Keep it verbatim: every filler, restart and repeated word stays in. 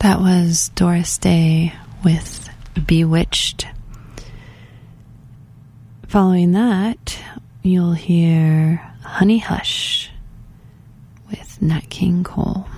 That was Doris Day with Bewitched. Following that, you'll hear Honey Hush with Nat King Cole.